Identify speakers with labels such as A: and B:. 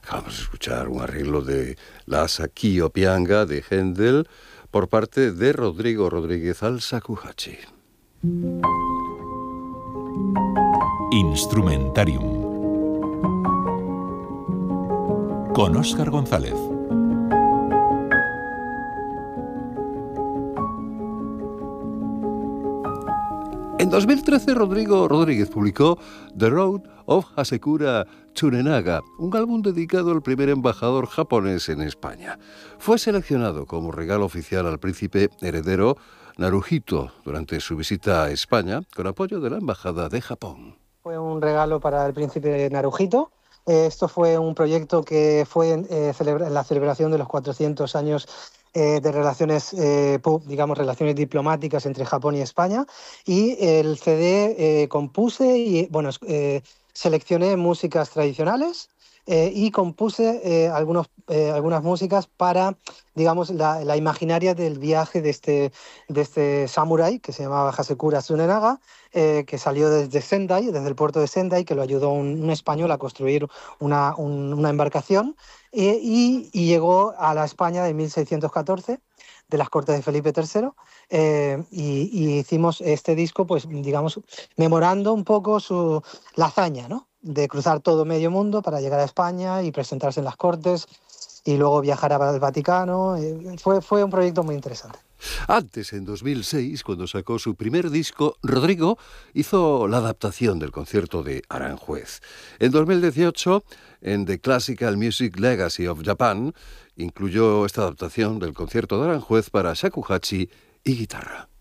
A: Vamos a escuchar un arreglo de la Sakio Pianga de Händel por parte de Rodrigo Rodríguez al shakuhachi.
B: Instrumentarium con Óscar González.
A: En 2013, Rodrigo Rodríguez publicó The Road of Hasekura Tsunenaga, un álbum dedicado al primer embajador japonés en España. Fue seleccionado como regalo oficial al príncipe heredero Naruhito durante su visita a España, con apoyo de la Embajada de Japón.
C: Fue un regalo para el príncipe Naruhito. Esto fue un proyecto que fue en la celebración de los 400 años de relaciones, relaciones diplomáticas entre Japón y España. Y el CD compuse y, seleccioné músicas tradicionales y compuse algunas músicas para, digamos, la imaginaria del viaje de este samurái que se llamaba Hasekura Tsunenaga, que salió desde Sendai, desde el puerto de Sendai, que lo ayudó un español a construir una embarcación y llegó a la España de 1614, de las cortes de Felipe III, y hicimos este disco, pues digamos, memorando un poco la hazaña, ¿no?, de cruzar todo medio mundo para llegar a España y presentarse en las cortes y luego viajar al Vaticano. Fue un proyecto muy interesante.
A: Antes, en 2006, cuando sacó su primer disco, Rodrigo hizo la adaptación del concierto de Aranjuez. En 2018, en The Classical Music Legacy of Japan, incluyó esta adaptación del concierto de Aranjuez para shakuhachi y guitarra.